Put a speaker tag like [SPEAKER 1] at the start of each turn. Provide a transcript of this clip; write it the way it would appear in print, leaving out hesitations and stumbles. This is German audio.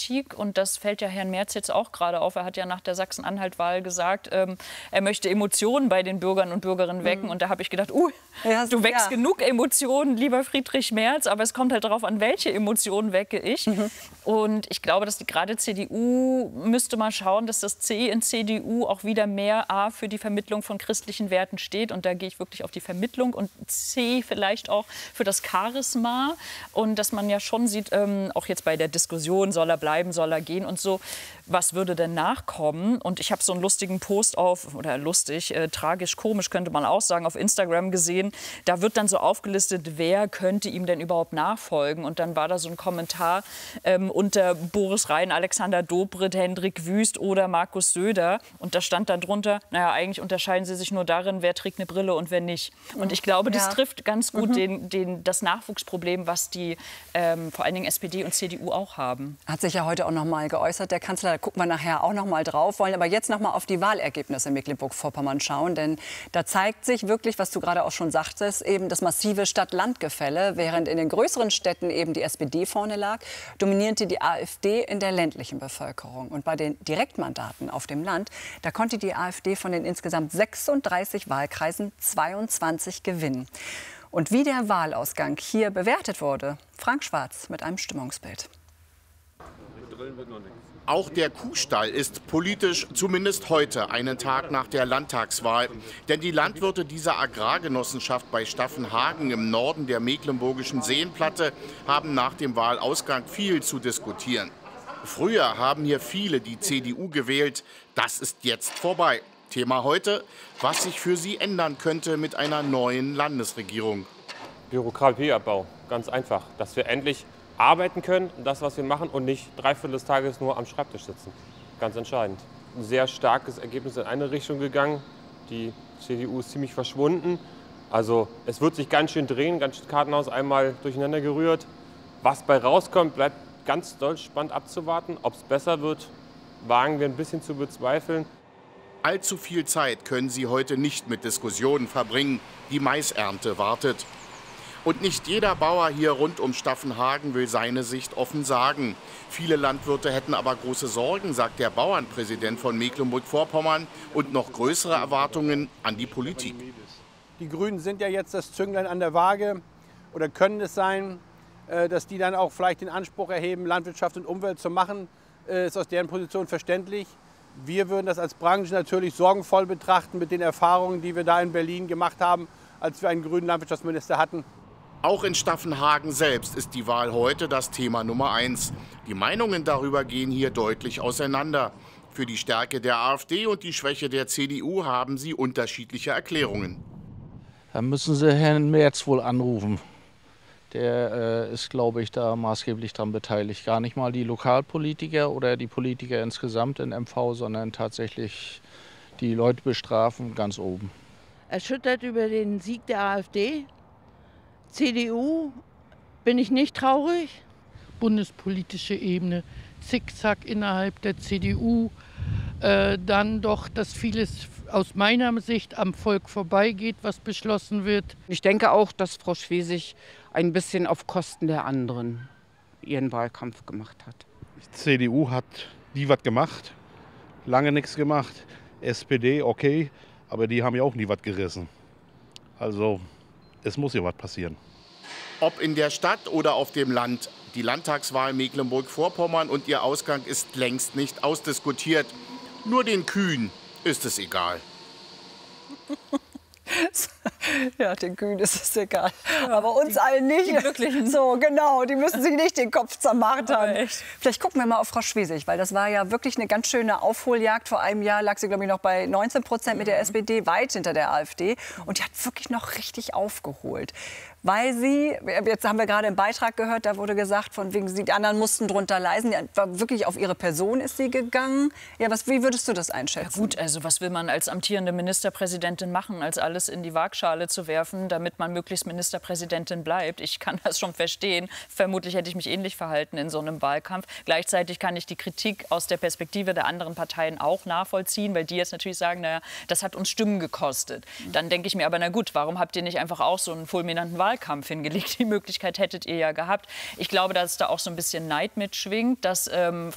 [SPEAKER 1] Politik, und das fällt ja Herrn Merz jetzt auch gerade auf. Er hat ja nach der Sachsen-Anhalt-Wahl gesagt, er möchte Emotionen bei den Bürgern und Bürgerinnen wecken. Und da habe ich gedacht, du wächst genug Emotionen, lieber Friedrich Merz, aber es kommt halt darauf an, welche Emotionen wecke ich. Und ich glaube, dass gerade CDU müsste mal schauen, dass das C in CDU auch wieder mehr A für die Vermittlung von christlichen Werten steht. Und da gehe ich wirklich auf die Vermittlung, und C vielleicht auch für das Charisma. Und dass man ja schon sieht, auch jetzt bei der Diskussion, soll er bleiben, soll er gehen und so, was würde denn nachkommen? Und ich habe so einen lustigen Post tragisch, komisch könnte man auch sagen, auf Instagram gesehen. Da wird dann so aufgelistet, wer könnte ihm denn überhaupt nachfolgen? Und dann war da so ein Kommentar unter Boris Rhein, Alexander Dobrindt, Hendrik Wüst oder Markus Söder. Und da stand dann drunter, naja, eigentlich unterscheiden sie sich nur darin, wer trägt eine Brille und wer nicht. Und ich glaube, das trifft ganz gut das Nachwuchsproblem, was die vor allen Dingen SPD und CDU auch haben.
[SPEAKER 2] Hat sich ja heute auch noch mal geäußert, der Kanzler. Da gucken wir nachher auch noch mal drauf. Wollen aber jetzt noch mal auf die Wahlergebnisse in Mecklenburg-Vorpommern schauen. Denn da zeigt sich wirklich, was du gerade auch schon sagtest, eben das massive Stadt-Land-Gefälle. Während in den größeren Städten eben die SPD vorne lag, dominierte die AfD in der ländlichen Bevölkerung. Und bei den Direktmandaten auf dem Land, da konnte die AfD von den insgesamt 36 Wahlkreisen 22 gewinnen. Und wie der Wahlausgang hier bewertet wurde, Frank Schwarz mit einem Stimmungsbild.
[SPEAKER 3] Auch der Kuhstall ist politisch, zumindest heute, einen Tag nach der Landtagswahl. Denn die Landwirte dieser Agrargenossenschaft bei Staffenhagen im Norden der mecklenburgischen Seenplatte haben nach dem Wahlausgang viel zu diskutieren. Früher haben hier viele die CDU gewählt. Das ist jetzt vorbei. Thema heute, was sich für sie ändern könnte mit einer neuen Landesregierung.
[SPEAKER 4] Bürokratieabbau, ganz einfach. Dass wir endlich arbeiten können, das, was wir machen, und nicht dreiviertel des Tages nur am Schreibtisch sitzen. Ganz entscheidend. Ein sehr starkes Ergebnis in eine Richtung gegangen. Die CDU ist ziemlich verschwunden. Also es wird sich ganz schön drehen, ganz schön Kartenhaus einmal durcheinander gerührt. Was bei rauskommt, bleibt ganz doll spannend abzuwarten. Ob es besser wird, wagen wir ein bisschen zu bezweifeln.
[SPEAKER 3] Allzu viel Zeit können sie heute nicht mit Diskussionen verbringen. Die Maisernte wartet. Und nicht jeder Bauer hier rund um Staffenhagen will seine Sicht offen sagen. Viele Landwirte hätten aber große Sorgen, sagt der Bauernpräsident von Mecklenburg-Vorpommern, und noch größere Erwartungen an die Politik.
[SPEAKER 5] Die Grünen sind ja jetzt das Zünglein an der Waage, oder können es sein, dass die dann auch vielleicht den Anspruch erheben, Landwirtschaft und Umwelt zu machen, ist aus deren Position verständlich. Wir würden das als Branche natürlich sorgenvoll betrachten mit den Erfahrungen, die wir da in Berlin gemacht haben, als wir einen grünen Landwirtschaftsminister hatten.
[SPEAKER 3] Auch in Staffenhagen selbst ist die Wahl heute das Thema Nummer 1. Die Meinungen darüber gehen hier deutlich auseinander. Für die Stärke der AfD und die Schwäche der CDU haben sie unterschiedliche Erklärungen.
[SPEAKER 6] Da müssen Sie Herrn Merz wohl anrufen. Der ist, glaube ich, da maßgeblich daran beteiligt. Gar nicht mal die Lokalpolitiker oder die Politiker insgesamt in MV, sondern tatsächlich die Leute bestrafen ganz oben.
[SPEAKER 7] Erschüttert über den Sieg der AfD. CDU bin ich nicht traurig.
[SPEAKER 8] Bundespolitische Ebene, Zickzack innerhalb der CDU, dann doch, dass vieles aus meiner Sicht am Volk vorbeigeht, was beschlossen wird.
[SPEAKER 9] Ich denke auch, dass Frau Schwesig ein bisschen auf Kosten der anderen ihren Wahlkampf gemacht hat.
[SPEAKER 10] Die CDU hat nie was gemacht, lange nichts gemacht. SPD, okay, aber die haben ja auch nie was gerissen. Also es muss ja was passieren.
[SPEAKER 3] Ob in der Stadt oder auf dem Land, die Landtagswahl Mecklenburg-Vorpommern und ihr Ausgang ist längst nicht ausdiskutiert. Nur den Kühen ist es egal.
[SPEAKER 2] Ja, den Kühen ist es egal. Aber uns allen nicht.
[SPEAKER 1] Die Glücklichen.
[SPEAKER 2] So, genau, die müssen sich nicht den Kopf zermartern. Vielleicht gucken wir mal auf Frau Schwesig, weil das war ja wirklich eine ganz schöne Aufholjagd. Vor einem Jahr lag sie, glaube ich, noch bei 19% mit der SPD, weit hinter der AfD. Und die hat wirklich noch richtig aufgeholt. Weil sie, jetzt haben wir gerade im Beitrag gehört, da wurde gesagt, von wegen, die anderen mussten drunter leiden. Wirklich auf ihre Person ist sie gegangen. Ja, wie würdest du das einschätzen?
[SPEAKER 1] Ja, gut, also was will man als amtierende Ministerpräsidentin machen, als alles in die Waagschale zu werfen, damit man möglichst Ministerpräsidentin bleibt? Ich kann das schon verstehen. Vermutlich hätte ich mich ähnlich verhalten in so einem Wahlkampf. Gleichzeitig kann ich die Kritik aus der Perspektive der anderen Parteien auch nachvollziehen, weil die jetzt natürlich sagen, naja, das hat uns Stimmen gekostet. Dann denke ich mir aber, na gut, warum habt ihr nicht einfach auch so einen fulminanten Wahlkampf hingelegt? Die Möglichkeit hättet ihr ja gehabt. Ich glaube, dass da auch so ein bisschen Neid mitschwingt, dass